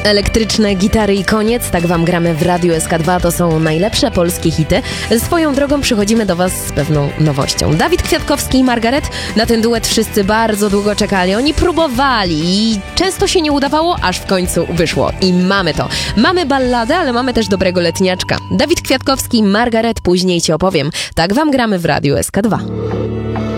Elektryczne gitary i koniec, tak wam gramy w Radiu SK2, to są najlepsze polskie hity. Swoją drogą przychodzimy do was z pewną nowością. Dawid Kwiatkowski i Margaret, na ten duet wszyscy bardzo długo czekali, oni próbowali i często się nie udawało, aż w końcu wyszło. I mamy to. Mamy balladę, ale mamy też dobrego letniaczka. Dawid Kwiatkowski i Margaret, później ci opowiem. Tak wam gramy w Radiu SK2.